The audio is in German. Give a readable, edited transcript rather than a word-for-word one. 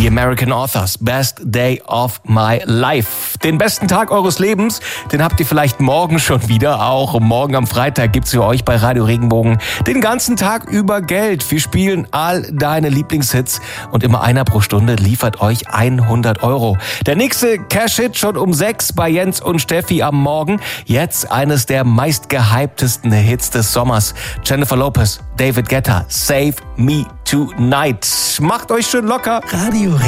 The American Authors, Best Day of My Life. Den besten Tag eures Lebens, den habt ihr vielleicht morgen schon wieder. Auch morgen am Freitag gibt's für euch bei Radio Regenbogen den ganzen Tag über Geld. Wir spielen all deine Lieblingshits und immer einer pro Stunde liefert euch 100 Euro. Der nächste Cash-Hit schon um 6 bei Jens und Steffi am Morgen. Jetzt eines der meistgehyptesten Hits des Sommers. Jennifer Lopez, David Guetta, Save Me Tonight. Macht euch schön locker. Radio